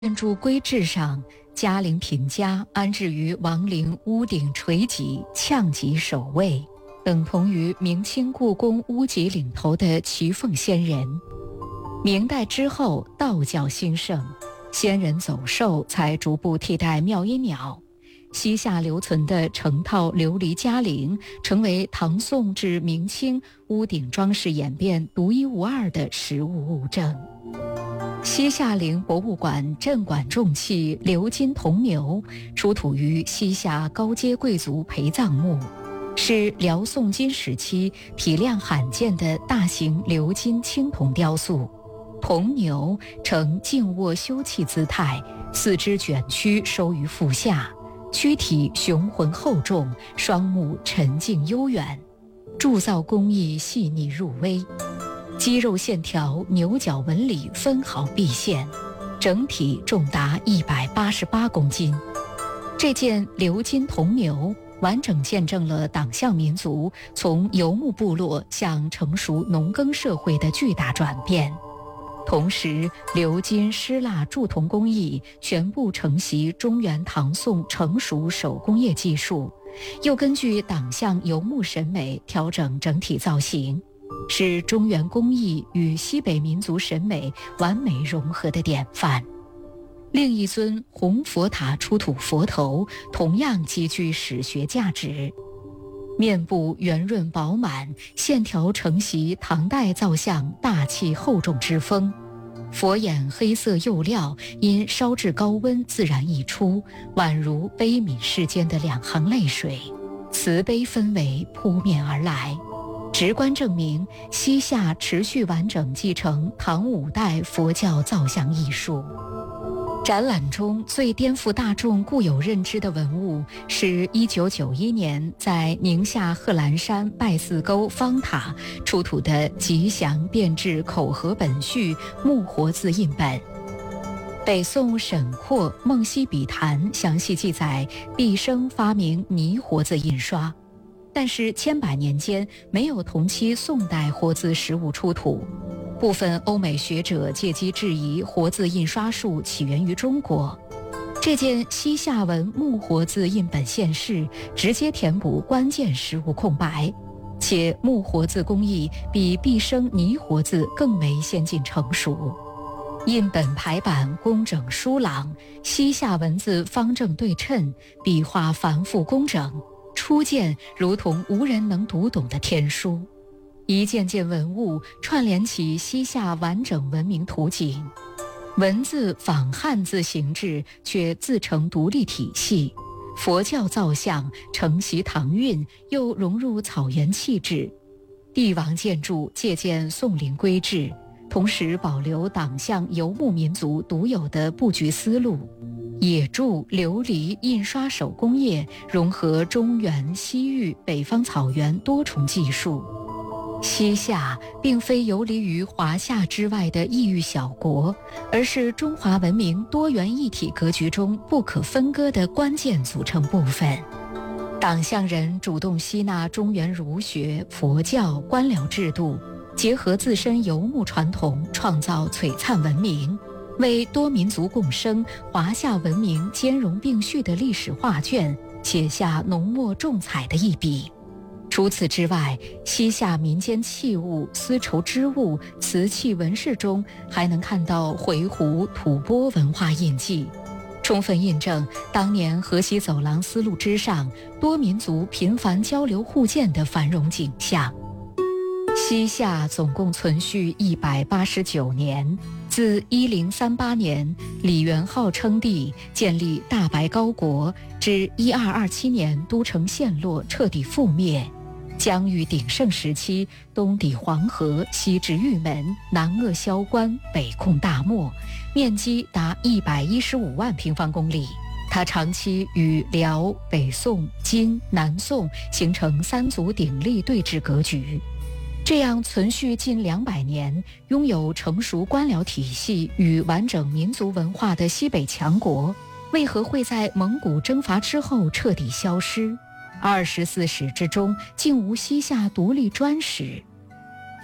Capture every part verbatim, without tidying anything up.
建筑规制上，嘉陵平家安置于王陵屋顶垂脊、呛脊首位，等同于明清故宫屋脊领头的奇凤仙人。明代之后，道教兴盛，仙人走兽才逐步替代妙音鸟。西夏留存的成套琉璃嘉陵，成为唐宋至明清屋顶装饰演变独一无二的实物物证。西夏陵博物馆镇馆重器鎏金铜牛，出土于西夏高阶贵族陪葬墓，是辽宋金时期体量罕见的大型鎏金青铜雕塑。铜牛呈静卧休憩姿态，四肢卷曲收于腹下，躯体雄浑厚重，双目沉静悠远，铸造工艺细腻入微，肌肉线条、牛角纹理分毫毕现，整体重达一百八十八公斤。这件鎏金铜牛完整见证了党项民族从游牧部落向成熟农耕社会的巨大转变。同时，鎏金施蜡铸铜工艺全部承袭中原唐宋成熟手工业技术，又根据党项游牧审美调整整体造型，是中原工艺与西北民族审美完美融合的典范。另一尊红佛塔出土佛头同样极具史学价值，面部圆润饱满，线条承袭唐代造像大气厚重之风，佛眼黑色釉料因烧至高温自然溢出，宛如悲悯世间的两行泪水，慈悲氛围扑面而来，直观证明西夏持续完整继承唐五代佛教造像艺术。展览中最颠覆大众固有认知的文物，是一九九一年在宁夏贺兰山拜寺沟方塔出土的吉祥变制口合本序木活字印本。北宋沈括《梦溪笔谈》详细记载毕生发明泥活字印刷，但是千百年间没有同期宋代活字实物出土。部分欧美学者借机质疑活字印刷术起源于中国。这件西夏文木活字印本现世，直接填补关键实物空白，且木活字工艺比毕生泥活字更为先进成熟。印本排版工整疏朗，西夏文字方正对称，笔画繁复工整，初见如同无人能读懂的天书。一件件文物串联起西夏完整文明图景，文字仿汉字形制，却自成独立体系。佛教造像承袭唐韵，又融入草原气质。帝王建筑借鉴宋陵规制，同时保留党项游牧民族独有的布局思路。野铸、琉璃、印刷手工业融合中原、西域、北方草原多重技术。西夏并非游离于华夏之外的异域小国，而是中华文明多元一体格局中不可分割的关键组成部分。党项人主动吸纳中原儒学、佛教、官僚制度，结合自身游牧传统，创造璀璨文明，为多民族共生、华夏文明兼容并蓄的历史画卷写下浓墨重彩的一笔。除此之外，西夏民间器物、丝绸织物、瓷器纹饰中还能看到回鹘、吐蕃文化印记，充分印证当年河西走廊丝路之上多民族频繁交流互鉴的繁荣景象。西夏总共存续一百八十九年，自一零三八年李元昊称帝建立大白高国，至一二二七年都城陷落彻底覆灭。疆域鼎盛时期，东抵黄河，西至玉门，南扼萧关，北控大漠，面积达一百一十五万平方公里。它长期与辽、北宋、金、南宋形成三足鼎立对峙格局。这样存续近两百年，拥有成熟官僚体系与完整民族文化的西北强国，为何会在蒙古征伐之后彻底消失？二十四史之中竟无西夏独立专史。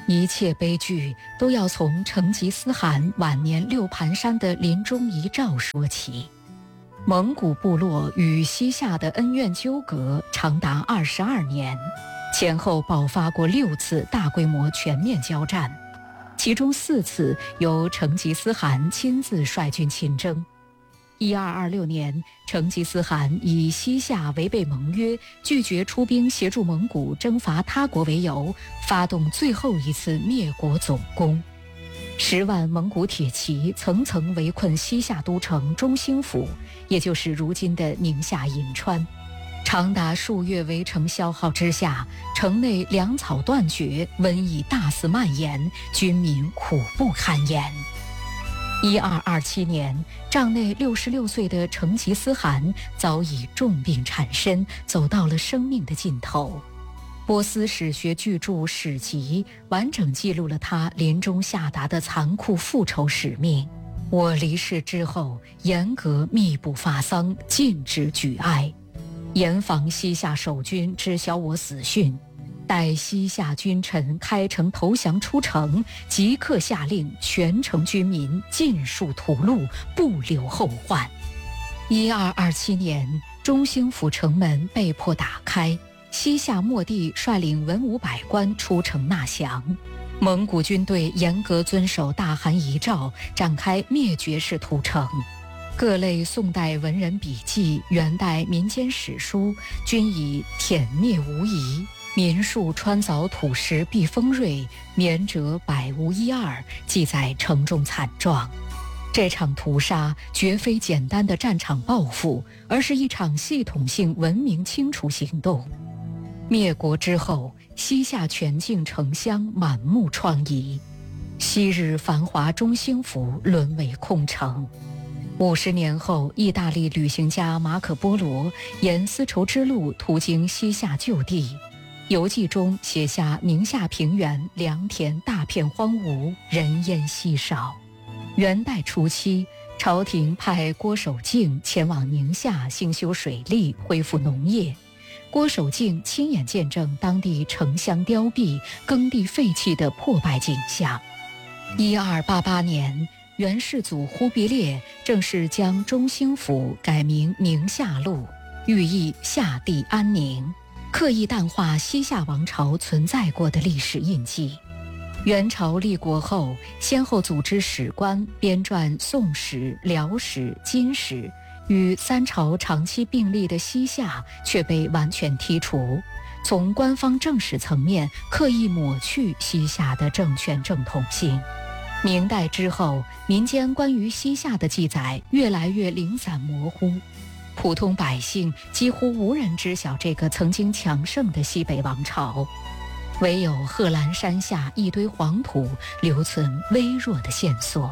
一切悲剧都要从成吉思汗晚年六盘山的临终遗诏说起。蒙古部落与西夏的恩怨纠葛长达二十二年，前后爆发过六次大规模全面交战，其中四次由成吉思汗亲自率军亲征。一二二六年，成吉思汗以西夏违背盟约，拒绝出兵协助蒙古征伐他国为由，发动最后一次灭国总攻。十万蒙古铁骑层层围困西夏都城中兴府，也就是如今的宁夏银川。长达数月围城消耗之下，城内粮草断绝，瘟疫大肆蔓延，军民苦不堪言。一二二七年，帐内六十六岁的成吉思汗早已重病缠身，走到了生命的尽头。波斯史学巨著《史籍》完整记录了他临终下达的残酷复仇使命：我离世之后，严格密不发丧，禁止举哀，严防西夏守军知晓我死讯。待西夏君臣开城投降出城，即刻下令全城军民尽数屠戮，不留后患。一二二七年，中兴府城门被迫打开，西夏末帝率领文武百官出城纳降。蒙古军队严格遵守大汗遗诏，展开灭绝式屠城。各类宋代文人笔记、元代民间史书均以殄灭无遗，民数穿凿土石必锋锐，免者百无一二，记载城中惨状。这场屠杀绝非简单的战场报复，而是一场系统性文明清除行动。灭国之后，西夏全境城乡满目疮痍，昔日繁华中兴府沦为空城。五十年后，意大利旅行家马可·波罗沿丝绸之路途经西夏旧地，游记中写下宁夏平原良田大片荒芜，人烟稀少。元代初期，朝廷派郭守敬前往宁夏兴修水利，恢复农业。郭守敬亲眼见证当地城乡凋敝、耕地废弃的破败景象。一二八八年，元世祖忽必烈正式将中兴府改名宁夏路，寓意夏地安宁，刻意淡化西夏王朝存在过的历史印记。元朝立国后，先后组织史官编撰《宋史》《辽史》《金史》，与三朝长期并立的西夏却被完全剔除，从官方正史层面刻意抹去西夏的政权正统性。明代之后，民间关于西夏的记载越来越零散模糊，普通百姓几乎无人知晓这个曾经强盛的西北王朝，唯有贺兰山下一堆黄土留存微弱的线索。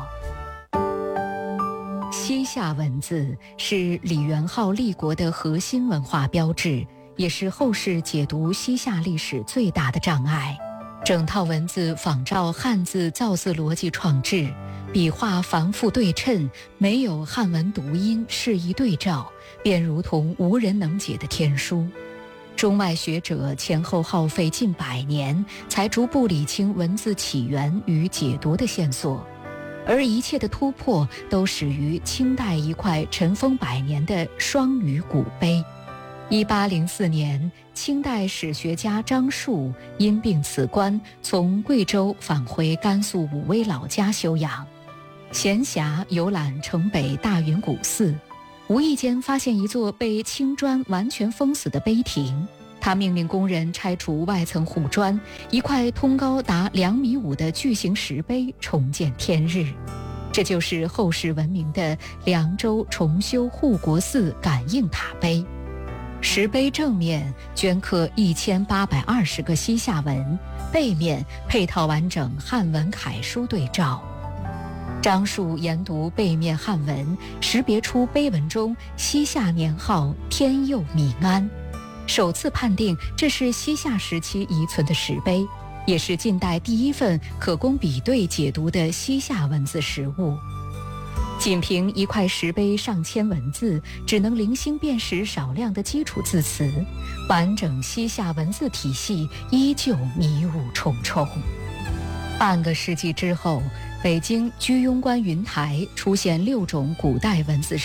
西夏文字是李元昊立国的核心文化标志，也是后世解读西夏历史最大的障碍。整套文字仿照汉字造字逻辑创制，笔画繁复对称，没有汉文读音适宜对照，便如同无人能解的天书。中外学者前后耗费近百年，才逐步理清文字起源与解读的线索，而一切的突破都始于清代一块尘封百年的双语古碑。一八零四年，清代史学家张树因病辞官，从贵州返回甘肃武威老家休养。闲暇游览城北大云古寺，无意间发现一座被青砖完全封死的碑亭。他命令工人拆除外层护砖，一块通高达两米五的巨型石碑重见天日。这就是后世闻名的凉州重修护国寺感应塔碑。石碑正面镌刻一千八百二十个西夏文，背面配套完整汉文楷书对照。张树研读背面汉文，识别出碑文中西夏年号天佑米安，首次判定这是西夏时期遗存的石碑，也是近代第一份可供比对解读的西夏文字实物。仅凭一块石碑上千文字，只能零星辨识少量的基础字词，完整西夏文字体系依旧迷雾重重。 半个世纪之后，北京居庸关云台出现六种古代文字